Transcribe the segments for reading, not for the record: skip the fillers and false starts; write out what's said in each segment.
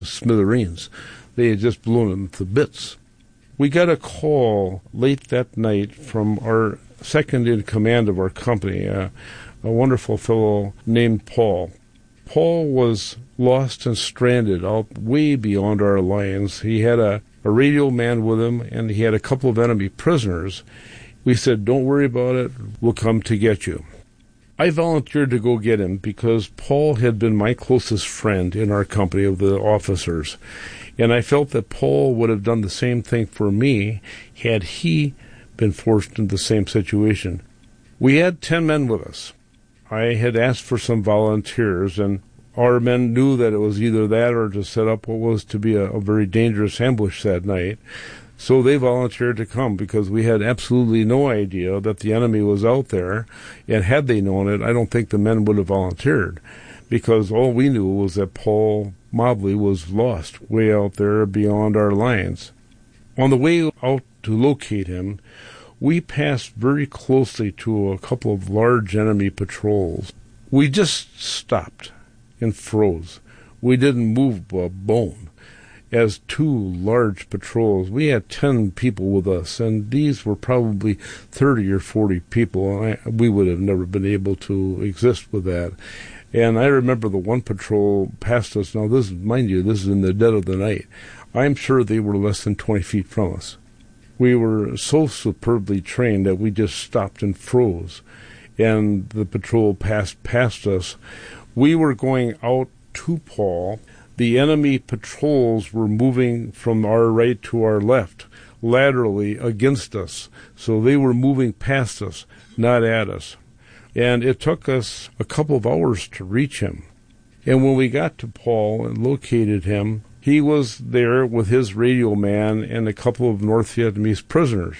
smithereens. They had just blown them to bits. We got a call late that night from our second in command of our company, a wonderful fellow named Paul. Paul was lost and stranded out way beyond our lines. He had a radio man with him, and he had a couple of enemy prisoners. We said, don't worry about it. We'll come to get you. I volunteered to go get him because Paul had been my closest friend in our company of the officers. And I felt that Paul would have done the same thing for me had he been forced into the same situation. We had 10 men with us. I had asked for some volunteers, and our men knew that it was either that or to set up what was to be a very dangerous ambush that night. So they volunteered to come because we had absolutely no idea that the enemy was out there. And had they known it, I don't think the men would have volunteered, because all we knew was that Paul Mobley was lost way out there beyond our lines. On the way out to locate him, we passed very closely to a couple of large enemy patrols. We just stopped and froze. We didn't move a bone. As two large patrols, we had 10 people with us, and these were probably 30 or 40 people. We would have never been able to exist with that. And I remember the one patrol passed us. Now, this is in the dead of the night. I'm sure they were less than 20 feet from us. We were so superbly trained that we just stopped and froze, and the patrol passed past us. We were going out to Paul. The enemy patrols were moving from our right to our left, laterally against us. So they were moving past us, not at us. And it took us a couple of hours to reach him. And when we got to Paul and located him, he was there with his radio man and a couple of North Vietnamese prisoners.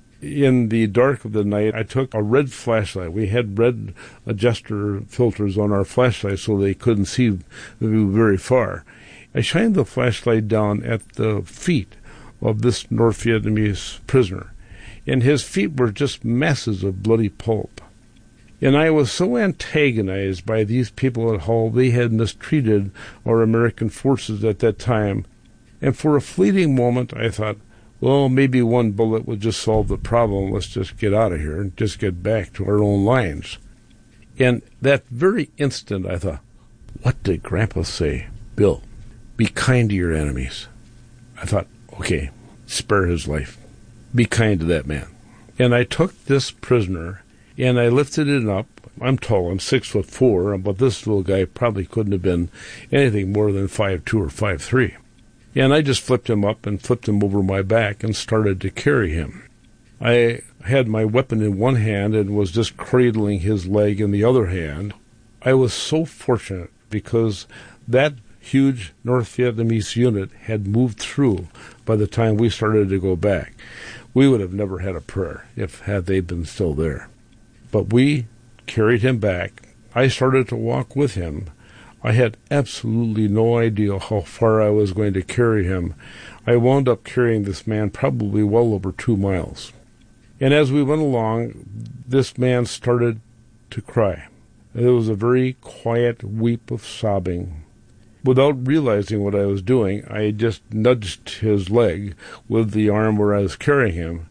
In the dark of the night, I took a red flashlight. We had red adjuster filters on our flashlight so they couldn't see very far. I shined the flashlight down at the feet of this North Vietnamese prisoner, and his feet were just masses of bloody pulp. And I was so antagonized by these people at Hull. They had mistreated our American forces at that time. And for a fleeting moment, I thought, well, maybe one bullet would just solve the problem. Let's just get out of here and just get back to our own lines. And that very instant, I thought, what did Grandpa say? Bill, be kind to your enemies. I thought, okay, spare his life. Be kind to that man. And I took this prisoner and I lifted it up. I'm tall, I'm 6'4", but this little guy probably couldn't have been anything more than 5'2" or 5'3". And I just flipped him up and flipped him over my back and started to carry him. I had my weapon in one hand and was just cradling his leg in the other hand. I was so fortunate because that huge North Vietnamese unit had moved through by the time we started to go back. We would have never had a prayer had they been still there. But we carried him back. I started to walk with him. I had absolutely no idea how far I was going to carry him. I wound up carrying this man probably well over 2 miles. And as we went along, this man started to cry. It was a very quiet weep of sobbing. Without realizing what I was doing, I just nudged his leg with the arm where I was carrying him.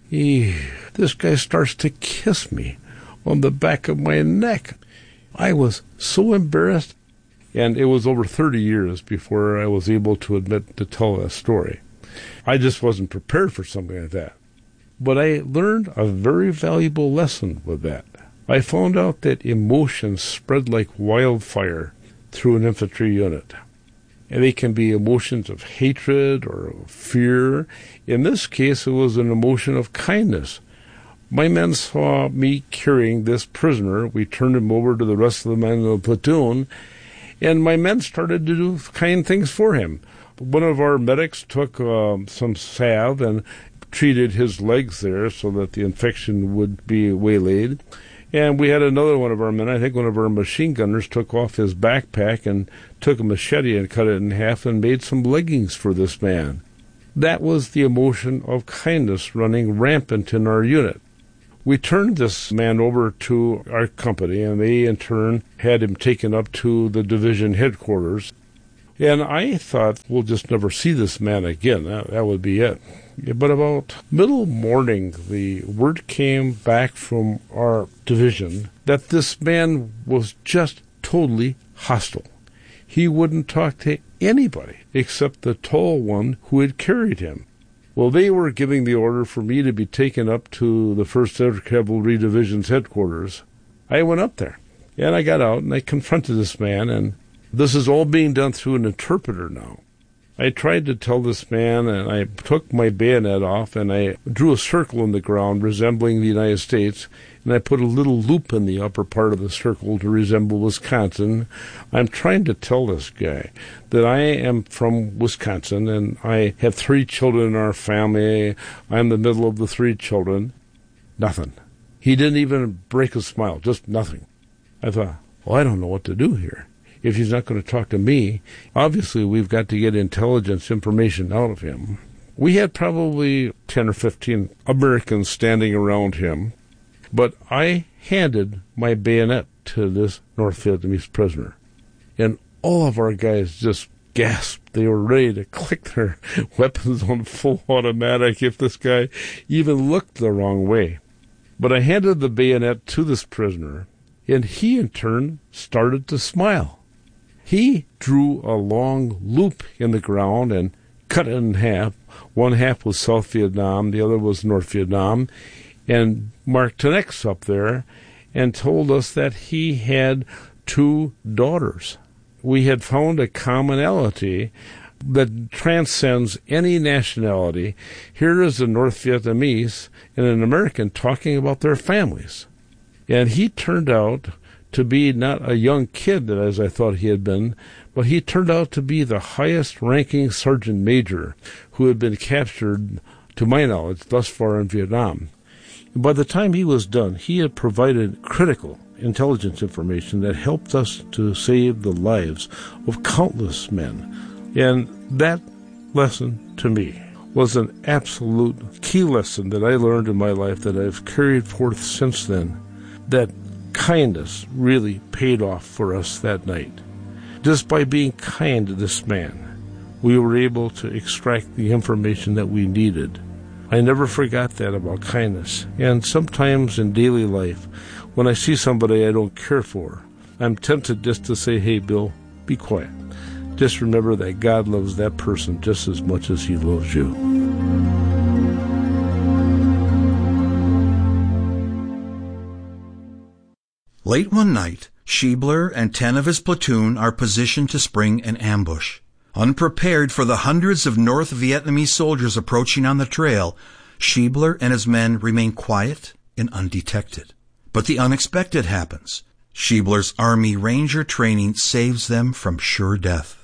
This guy starts to kiss me on the back of my neck. I was so embarrassed. And it was over 30 years before I was able to admit to tell that story. I just wasn't prepared for something like that. But I learned a very valuable lesson with that. I found out that emotions spread like wildfire through an infantry unit. And they can be emotions of hatred or of fear. In this case, it was an emotion of kindness. My men saw me carrying this prisoner. We turned him over to the rest of the men in the platoon, and my men started to do kind things for him. One of our medics took some salve and treated his legs there so that the infection would be waylaid. And we had another one of our men, I think one of our machine gunners, took off his backpack and took a machete and cut it in half and made some leggings for this man. That was the emotion of kindness running rampant in our unit. We turned this man over to our company, and they in turn had him taken up to the division headquarters. And I thought, we'll just never see this man again. That would be it. But about middle morning, the word came back from our division that this man was just totally hostile. He wouldn't talk to anybody except the tall one who had carried him. Well, they were giving the order for me to be taken up to the 1st Air Cavalry Division's headquarters. I went up there, and I got out, and I confronted this man, and this is all being done through an interpreter now. I tried to tell this man, and I took my bayonet off, and I drew a circle in the ground resembling the United States, and I put a little loop in the upper part of the circle to resemble Wisconsin. I'm trying to tell this guy that I am from Wisconsin, and I have 3 children in our family. I'm the middle of the 3 children. Nothing. He didn't even break a smile, just nothing. I thought, well, I don't know what to do here. If he's not going to talk to me, obviously we've got to get intelligence information out of him. We had probably 10 or 15 Americans standing around him, but I handed my bayonet to this North Vietnamese prisoner, and all of our guys just gasped. They were ready to click their weapons on full automatic if this guy even looked the wrong way. But I handed the bayonet to this prisoner, and he in turn started to smile. He drew a long loop in the ground and cut it in half. One half was South Vietnam, the other was North Vietnam, and marked an X up there and told us that he had 2 daughters. We had found a commonality that transcends any nationality. Here is a North Vietnamese and an American talking about their families. And he turned out to be not a young kid, as I thought he had been, but he turned out to be the highest-ranking sergeant major who had been captured, to my knowledge, thus far in Vietnam. By the time he was done, he had provided critical intelligence information that helped us to save the lives of countless men. And that lesson, to me, was an absolute key lesson that I learned in my life that I've carried forth since then, that kindness really paid off for us that night. Just by being kind to this man, we were able to extract the information that we needed. I never forgot that about kindness. And sometimes in daily life, when I see somebody I don't care for, I'm tempted just to say, hey, Bill, be quiet. Just remember that God loves that person just as much as he loves you. Late one night, Schiebler and 10 of his platoon are positioned to spring an ambush. Unprepared for the hundreds of North Vietnamese soldiers approaching on the trail, Schiebler and his men remain quiet and undetected. But the unexpected happens. Schiebler's Army Ranger training saves them from sure death.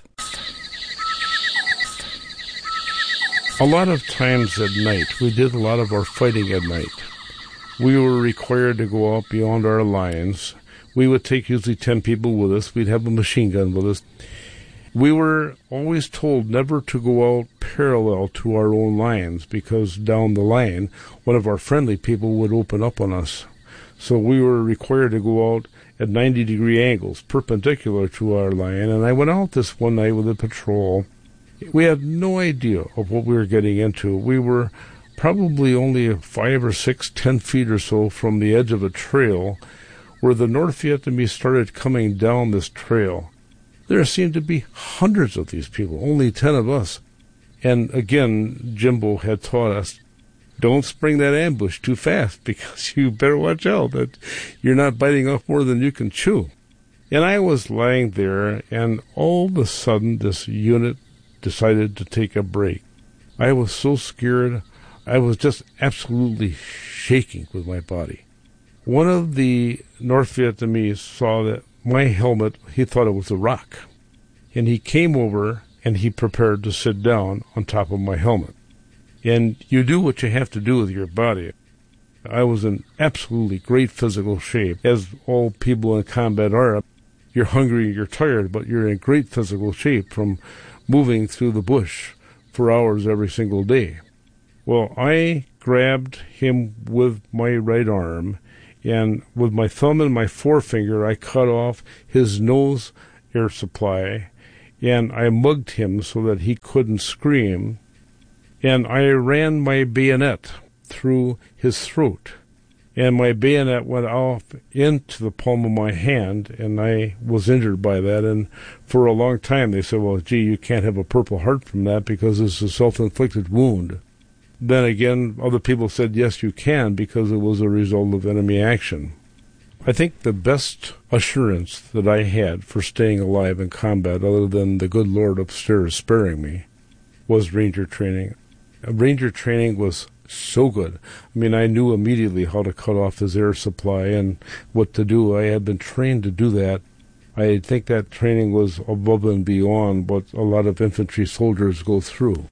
A lot of times at night, we did a lot of our fighting at night. We were required to go out beyond our lines. We would take usually 10 people with us. We'd have a machine gun with us. We were always told never to go out parallel to our own lines because down the line, one of our friendly people would open up on us. So we were required to go out at 90-degree angles, perpendicular to our line. And I went out this one night with a patrol. We had no idea of what we were getting into. We were probably only 5 or 6, 10 feet or so from the edge of a trail where the North Vietnamese started coming down this trail. There seemed to be hundreds of these people, only 10 of us. And again, Jimbo had taught us, don't spring that ambush too fast because you better watch out that you're not biting off more than you can chew. And I was lying there, and all of a sudden this unit decided to take a break. I was so scared. I was just absolutely shaking with my body. One of the North Vietnamese saw that my helmet, he thought it was a rock. And he came over and he prepared to sit down on top of my helmet. And you do what you have to do with your body. I was in absolutely great physical shape, as all people in combat are. You're hungry, you're tired, but you're in great physical shape from moving through the bush for hours every single day. Well, I grabbed him with my right arm, and with my thumb and my forefinger, I cut off his nose air supply, and I mugged him so that he couldn't scream, and I ran my bayonet through his throat, and my bayonet went off into the palm of my hand, and I was injured by that. And for a long time they said, well, gee, you can't have a Purple Heart from that because it's a self-inflicted wound. Then again, other people said, yes, you can, because it was a result of enemy action. I think the best assurance that I had for staying alive in combat, other than the good Lord upstairs sparing me, was Ranger training. Ranger training was so good. I mean, I knew immediately how to cut off his air supply and what to do. I had been trained to do that. I think that training was above and beyond what a lot of infantry soldiers go through.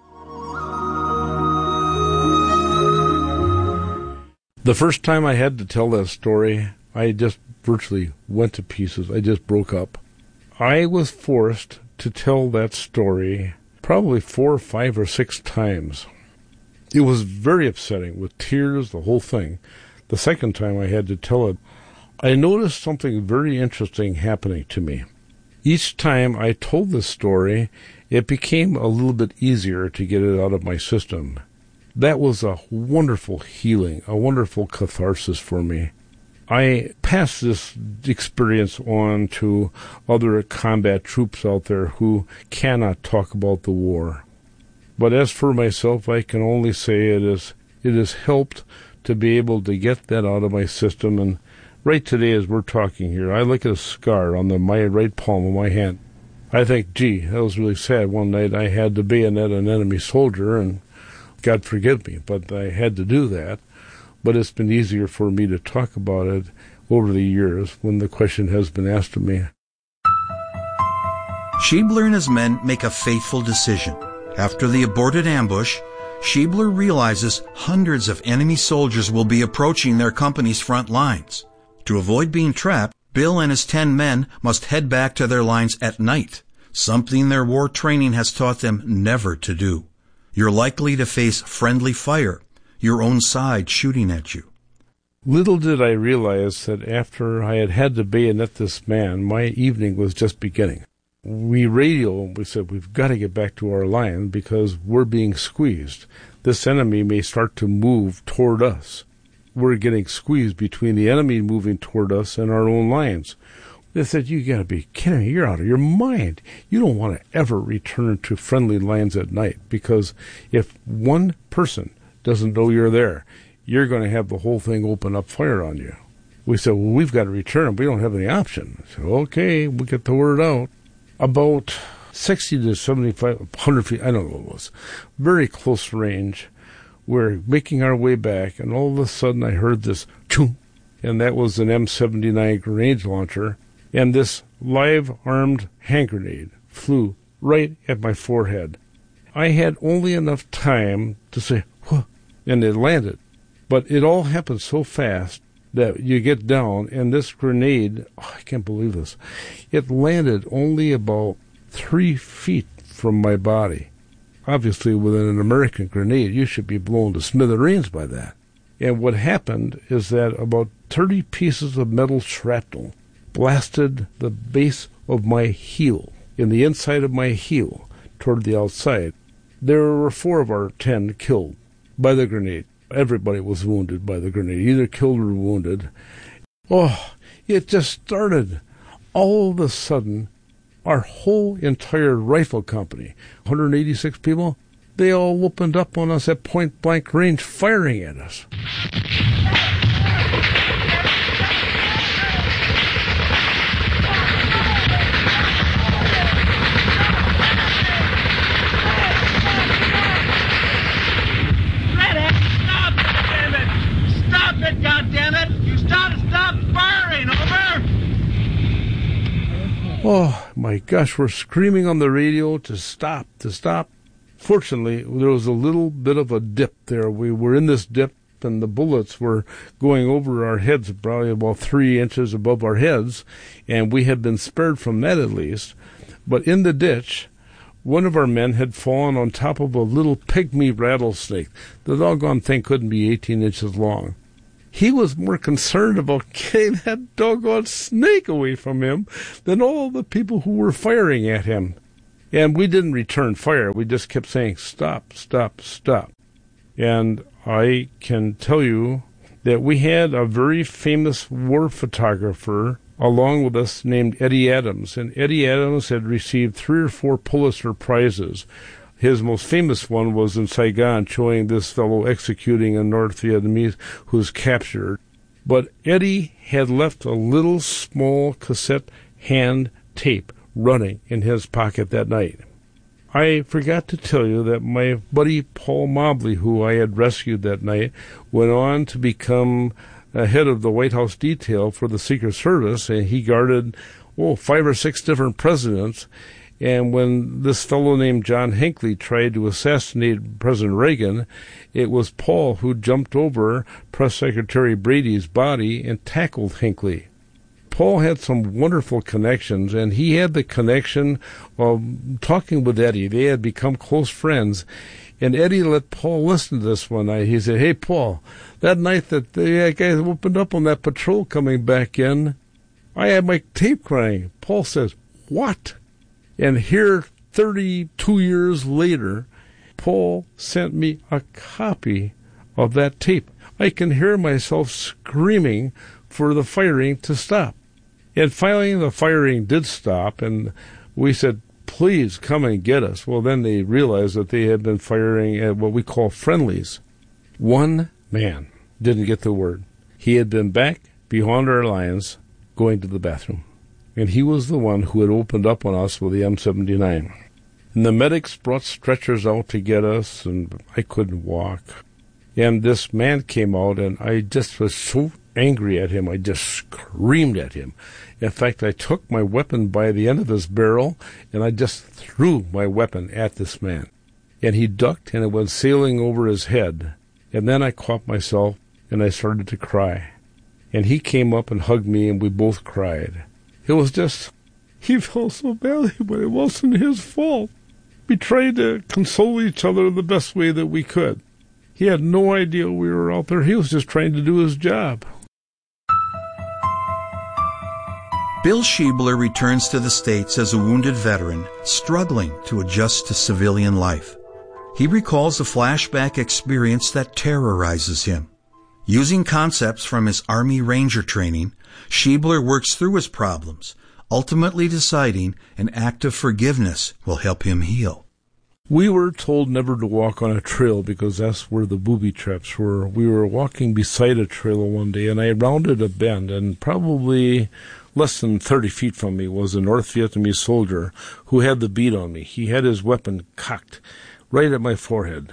The first time I had to tell that story, I just virtually went to pieces. I just broke up. I was forced to tell that story probably 4, 5, or 6 times. It was very upsetting, with tears, the whole thing. The second time I had to tell it, I noticed something very interesting happening to me. Each time I told this story, it became a little bit easier to get it out of my system. That was a wonderful healing, a wonderful catharsis for me. I passed this experience on to other combat troops out there who cannot talk about the war. But as for myself, I can only say it has helped to be able to get that out of my system. And right today, as we're talking here, I look at a scar on my right palm of my hand. I think, gee, that was really sad. One night I had to bayonet an enemy soldier, and God forgive me, but I had to do that. But it's been easier for me to talk about it over the years when the question has been asked of me. Schiebler and his men make a fateful decision. After the aborted ambush, Schiebler realizes hundreds of enemy soldiers will be approaching their company's front lines. To avoid being trapped, Bill and his 10 men must head back to their lines at night, something their war training has taught them never to do. You're likely to face friendly fire, your own side shooting at you. Little did I realize that after I had had to bayonet this man, my evening was just beginning. We radio, we said, we've got to get back to our line because we're being squeezed. This enemy may start to move toward us. We're getting squeezed between the enemy moving toward us and our own lines. They said, you got to be kidding me. You're out of your mind. You don't want to ever return to friendly lines at night because if one person doesn't know you're there, you're going to have the whole thing open up fire on you. We said, well, we've got to return. We don't have any option. I said, okay, we'll get the word out. About 60 to 75, 100 feet, I don't know what it was, very close range. We're making our way back, and all of a sudden I heard this choo, and that was an M79 grenade launcher, and this live armed hand grenade flew right at my forehead. I had only enough time to say, huh, and it landed. But it all happened so fast that you get down, and this grenade, I can't believe this, it landed only about 3 feet from my body. Obviously, with an American grenade, you should be blown to smithereens by that. And what happened is that about 30 pieces of metal shrapnel blasted the base of my heel, in the inside of my heel, toward the outside. There were 4 of our 10 killed by the grenade. Everybody was wounded by the grenade, either killed or wounded. Oh, it just started. All of a sudden, our whole entire rifle company, 186 people, they all opened up on us at point-blank range, firing at us. Oh, my gosh, we're screaming on the radio to stop, to stop. Fortunately, there was a little bit of a dip there. We were in this dip, and the bullets were going over our heads, probably about 3 inches above our heads, and we had been spared from that at least. But in the ditch, one of our men had fallen on top of a little pygmy rattlesnake. The doggone thing couldn't be 18 inches long. He was more concerned about getting that doggone snake away from him than all the people who were firing at him. And we didn't return fire. We just kept saying, stop, stop, stop. And I can tell you that we had a very famous war photographer along with us named Eddie Adams. And Eddie Adams had received 3 or 4 Pulitzer Prizes. His most famous one was in Saigon, showing this fellow executing a North Vietnamese who was captured. But Eddie had left a little small cassette hand tape running in his pocket that night. I forgot to tell you that my buddy Paul Mobley, who I had rescued that night, went on to become head of the White House detail for the Secret Service, and he guarded 5 or 6 different presidents. And when this fellow named John Hinckley tried to assassinate President Reagan, it was Paul who jumped over Press Secretary Brady's body and tackled Hinckley. Paul had some wonderful connections, and he had the connection of talking with Eddie. They had become close friends, and Eddie let Paul listen to this one night. He said, "Hey, Paul, that night that the guys opened up on that patrol coming back in, I had my tape crying." Paul says, "What?" And here, 32 years later, Paul sent me a copy of that tape. I can hear myself screaming for the firing to stop. And finally, the firing did stop, and we said, "Please come and get us." Well, then they realized that they had been firing at what we call friendlies. One man didn't get the word. He had been back beyond our lines going to the bathroom. And he was the one who had opened up on us with the M79. And the medics brought stretchers out to get us, and I couldn't walk. And this man came out, and I just was so angry at him. I just screamed at him. In fact, I took my weapon by the end of his barrel, and I just threw my weapon at this man. And he ducked, and it went sailing over his head. And then I caught myself, and I started to cry. And he came up and hugged me, and we both cried. It was just, he felt so badly, but it wasn't his fault. We tried to console each other the best way that we could. He had no idea we were out there. He was just trying to do his job. Bill Schiebler returns to the States as a wounded veteran, struggling to adjust to civilian life. He recalls a flashback experience that terrorizes him. Using concepts from his Army Ranger training, Schiebler works through his problems, ultimately deciding an act of forgiveness will help him heal. We were told never to walk on a trail because that's where the booby traps were. We were walking beside a trail one day, and I rounded a bend, and probably less than 30 feet from me was a North Vietnamese soldier who had the bead on me. He had his weapon cocked right at my forehead.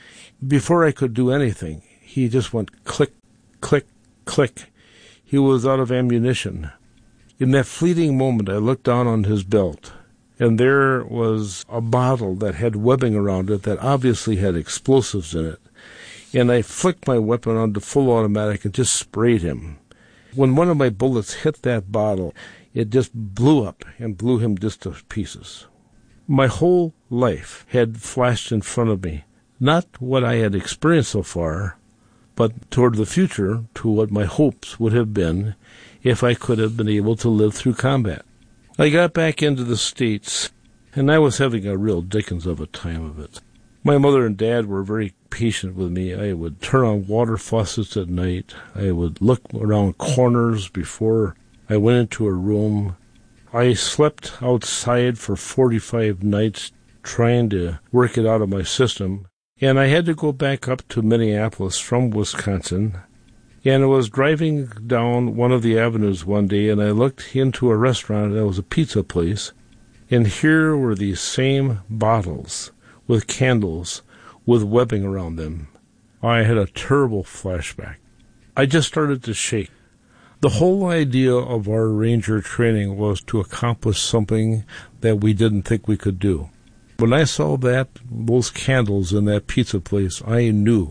Before I could do anything, he just went click, click, click. He was out of ammunition. In that fleeting moment, I looked down on his belt, and there was a bottle that had webbing around it that obviously had explosives in it. And I flicked my weapon onto full automatic and just sprayed him. When one of my bullets hit that bottle, it just blew up and blew him just to pieces. My whole life had flashed in front of me, not what I had experienced so far, but toward the future, to what my hopes would have been if I could have been able to live through combat. I got back into the States, and I was having a real dickens of a time of it. My mother and dad were very patient with me. I would turn on water faucets at night. I would look around corners before I went into a room. I slept outside for 45 nights trying to work it out of my system. And I had to go back up to Minneapolis from Wisconsin. And I was driving down one of the avenues one day, and I looked into a restaurant that was a pizza place. And here were these same bottles with candles with webbing around them. I had a terrible flashback. I just started to shake. The whole idea of our Ranger training was to accomplish something that we didn't think we could do. When I saw those candles in that pizza place, I knew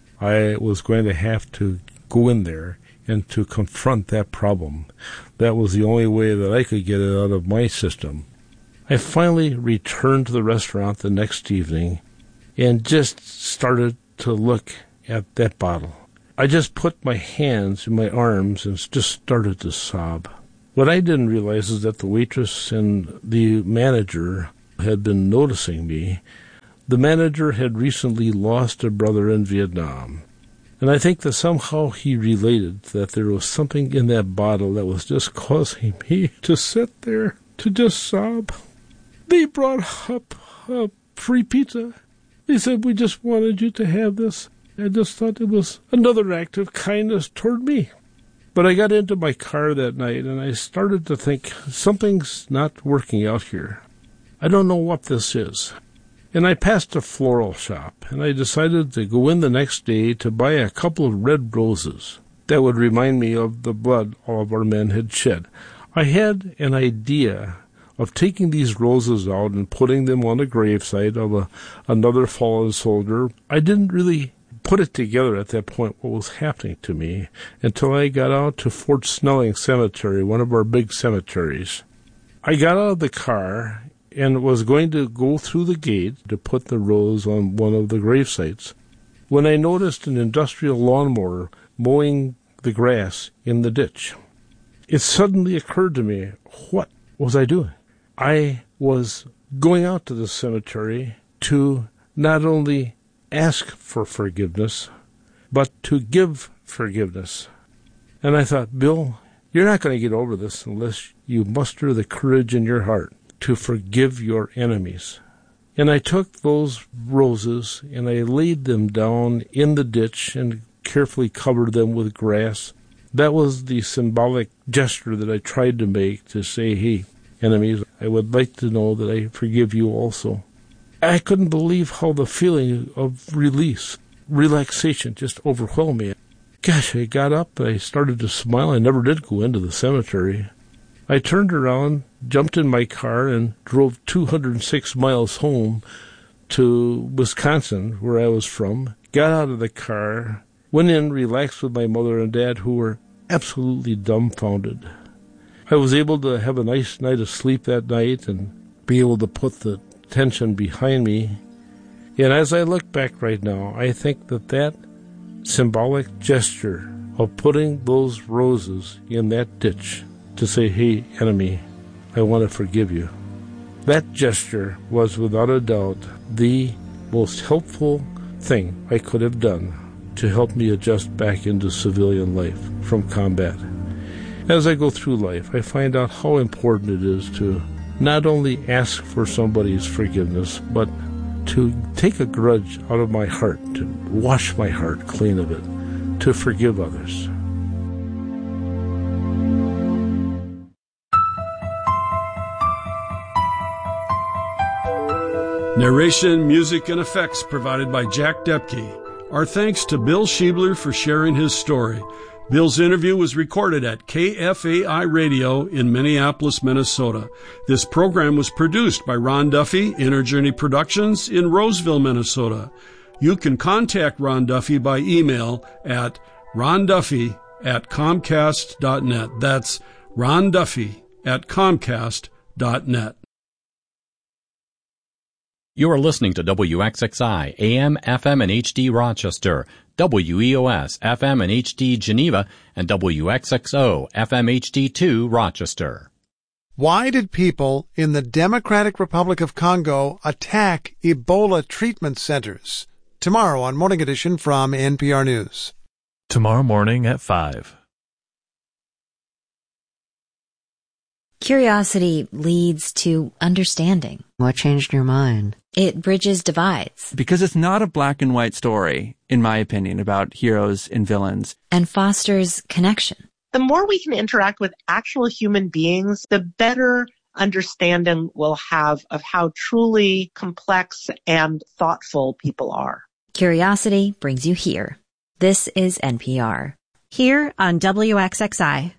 I was going to have to go in there and to confront that problem. That was the only way that I could get it out of my system. I finally returned to the restaurant the next evening and just started to look at that bottle. I just put my hands in my arms and just started to sob. What I didn't realize is that the waitress and the manager had been noticing me. The manager had recently lost a brother in Vietnam, and I think that somehow he related that there was something in that bottle that was just causing me to sit there, to just sob. They brought up free pizza. They said, we just wanted you to have this. I just thought it was another act of kindness toward me. But I got into my car that night, and I started to think, something's not working out here. I don't know what this is. And I passed a floral shop, and I decided to go in the next day to buy a couple of red roses that would remind me of the blood all of our men had shed. I had an idea of taking these roses out and putting them on the gravesite of another fallen soldier. I didn't really put it together at that point what was happening to me until I got out to Fort Snelling Cemetery, one of our big cemeteries. I got out of the car and was going to go through the gate to put the rose on one of the grave sites when I noticed an industrial lawnmower mowing the grass in the ditch. It suddenly occurred to me, what was I doing? I was going out to the cemetery to not only ask for forgiveness, but to give forgiveness. And I thought, Bill, you're not going to get over this unless you muster the courage in your heart to forgive your enemies. And I took those roses and I laid them down in the ditch and carefully covered them with grass. That was the symbolic gesture that I tried to make to say, hey, enemies, I would like to know that I forgive you also. I couldn't believe how the feeling of release, relaxation just overwhelmed me. Gosh, I got up, I started to smile. I never did go into the cemetery. I turned around, jumped in my car, and drove 206 miles home to Wisconsin, where I was from, got out of the car, went in, relaxed with my mother and dad, who were absolutely dumbfounded. I was able to have a nice night of sleep that night and be able to put the tension behind me. And as I look back right now, I think that symbolic gesture of putting those roses in that ditch to say, hey, enemy, I want to forgive you. That gesture was without a doubt the most helpful thing I could have done to help me adjust back into civilian life from combat. As I go through life, I find out how important it is to not only ask for somebody's forgiveness, but to take a grudge out of my heart, to wash my heart clean of it, to forgive others. Narration, music, and effects provided by Jack Depke. Our thanks to Bill Schiebler for sharing his story. Bill's interview was recorded at KFAI Radio in Minneapolis, Minnesota. This program was produced by Ron Duffy, Inner Journey Productions in Roseville, Minnesota. You can contact Ron Duffy by email at ronduffy@comcast.net. That's ronduffy@comcast.net. You are listening to WXXI, AM, FM, and HD Rochester, WEOS, FM and HD Geneva, and WXXO, FM HD2 Rochester. Why did people in the Democratic Republic of Congo attack Ebola treatment centers? Tomorrow on Morning Edition from NPR News. Tomorrow morning at 5. Curiosity leads to understanding. What changed your mind? It bridges divides. Because it's not a black and white story, in my opinion, about heroes and villains. And fosters connection. The more we can interact with actual human beings, the better understanding we'll have of how truly complex and thoughtful people are. Curiosity brings you here. This is NPR. Here on WXXI.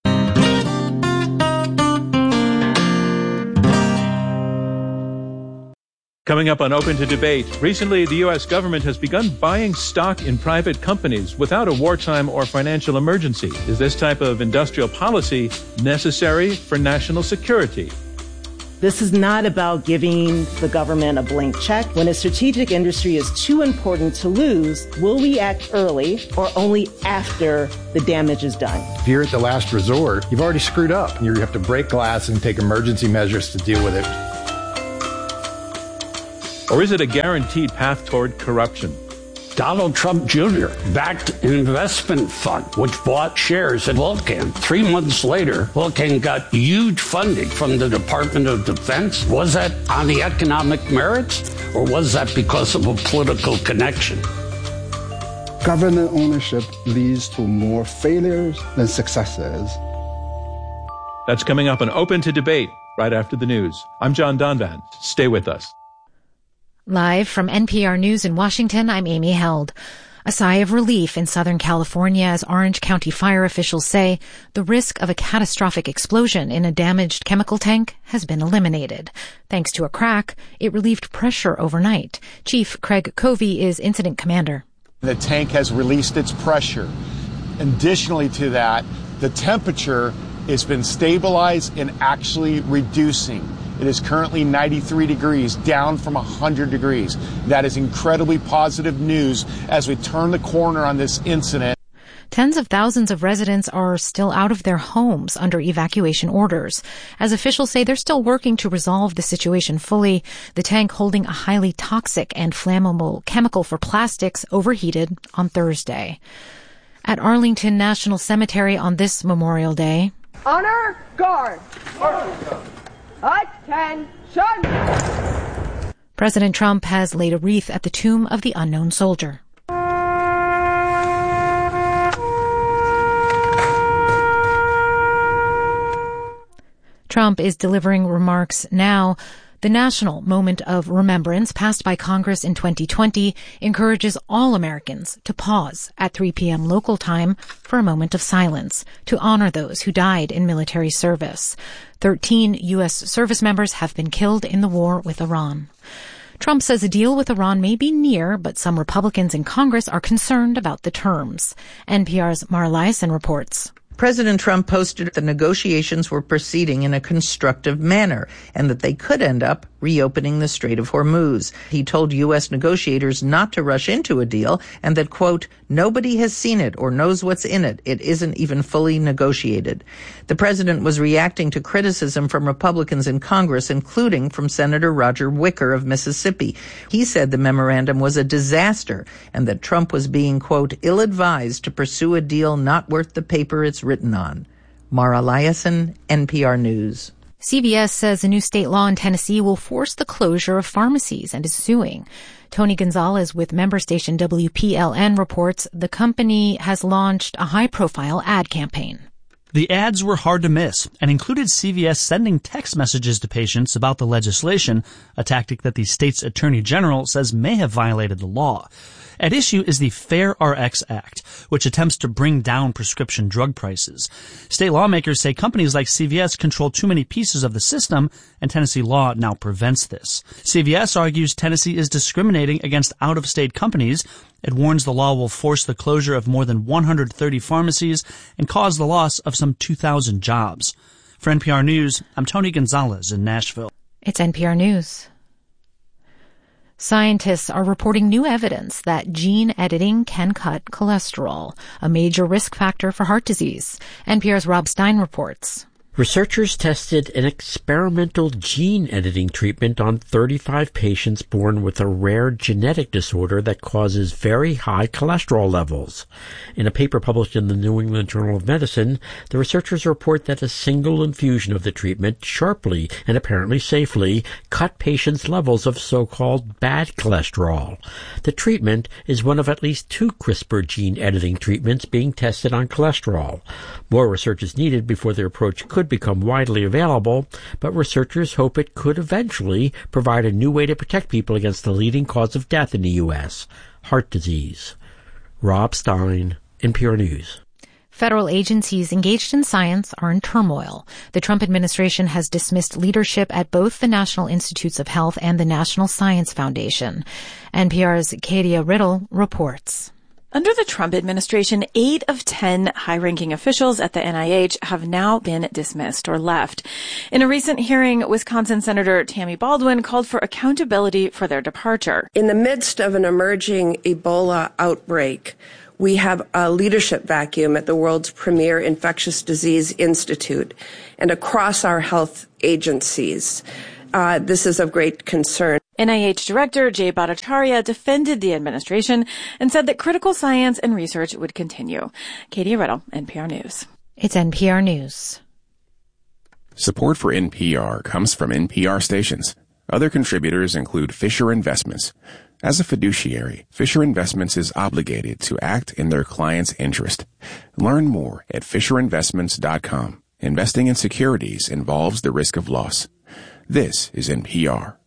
Coming up on Open to Debate, recently the U.S. government has begun buying stock in private companies without a wartime or financial emergency. Is this type of industrial policy necessary for national security? This is not about giving the government a blank check. When a strategic industry is too important to lose, will we act early or only after the damage is done? If you're at the last resort, you've already screwed up. You have to break glass and take emergency measures to deal with it. Or is it a guaranteed path toward corruption? Donald Trump Jr. backed an investment fund which bought shares in Vulcan. 3 months later, Vulcan got huge funding from the Department of Defense. Was that on the economic merits, or was that because of a political connection? Government ownership leads to more failures than successes. That's coming up on Open to Debate right after the news. I'm John Donvan. Stay with us. Live from NPR News in Washington, I'm Amy Held. A sigh of relief in Southern California as Orange County fire officials say the risk of a catastrophic explosion in a damaged chemical tank has been eliminated. Thanks to a crack, it relieved pressure overnight. Chief Craig Covey is incident commander. The tank has released its pressure. Additionally to that, the temperature has been stabilized and actually reducing. It is currently 93 degrees, down from 100 degrees. That is incredibly positive news as we turn the corner on this incident. Tens of thousands of residents are still out of their homes under evacuation orders. As officials say, they're still working to resolve the situation fully. The tank holding a highly toxic and flammable chemical for plastics overheated on Thursday. At Arlington National Cemetery on this Memorial Day. Honor guard. Attention! President Trump has laid a wreath at the tomb of the unknown soldier. Trump is delivering remarks now. The national moment of remembrance passed by Congress in 2020 encourages all Americans to pause at 3 p.m. local time for a moment of silence to honor those who died in military service. 13 U.S. service members have been killed in the war with Iran. Trump says a deal with Iran may be near, but some Republicans in Congress are concerned about the terms. NPR's Mara Liasson reports. President Trump posted that the negotiations were proceeding in a constructive manner and that they could end up reopening the Strait of Hormuz. He told U.S. negotiators not to rush into a deal and that, quote, nobody has seen it or knows what's in it. It isn't even fully negotiated. The president was reacting to criticism from Republicans in Congress, including from Senator Roger Wicker of Mississippi. He said the memorandum was a disaster and that Trump was being, quote, ill-advised to pursue a deal not worth the paper it's written on. Mara Liasson, NPR News. CVS says a new state law in Tennessee will force the closure of pharmacies and is suing. Tony Gonzalez with member station WPLN reports the company has launched a high-profile ad campaign. The ads were hard to miss and included CVS sending text messages to patients about the legislation, a tactic that the state's attorney general says may have violated the law. At issue is the Fair Rx Act, which attempts to bring down prescription drug prices. State lawmakers say companies like CVS control too many pieces of the system, and Tennessee law now prevents this. CVS argues Tennessee is discriminating against out-of-state companies. It warns the law will force the closure of more than 130 pharmacies and cause the loss of some 2,000 jobs. For NPR News, I'm Tony Gonzalez in Nashville. It's NPR News. Scientists are reporting new evidence that gene editing can cut cholesterol, a major risk factor for heart disease. NPR's Rob Stein reports. Researchers tested an experimental gene editing treatment on 35 patients born with a rare genetic disorder that causes very high cholesterol levels. In a paper published in the New England Journal of Medicine, the researchers report that a single infusion of the treatment sharply and apparently safely cut patients' levels of so-called bad cholesterol. The treatment is one of at least 2 CRISPR gene editing treatments being tested on cholesterol. More research is needed before their approach could become widely available, but researchers hope it could eventually provide a new way to protect people against the leading cause of death in the U.S., heart disease. Rob Stein, NPR News. Federal agencies engaged in science are in turmoil. The Trump administration has dismissed leadership at both the National Institutes of Health and the National Science Foundation. NPR's Katia Riddle reports. Under the Trump administration, 8 of 10 high-ranking officials at the NIH have now been dismissed or left. In a recent hearing, Wisconsin Senator Tammy Baldwin called for accountability for their departure. In the midst of an emerging Ebola outbreak, we have a leadership vacuum at the world's premier infectious disease institute and across our health agencies. This is of great concern. NIH Director Jay Bhattacharya defended the administration and said that critical science and research would continue. Katie Riddle, NPR News. It's NPR News. Support for NPR comes from NPR stations. Other contributors include Fisher Investments. As a fiduciary, Fisher Investments is obligated to act in their client's interest. Learn more at FisherInvestments.com. Investing in securities involves the risk of loss. This is NPR.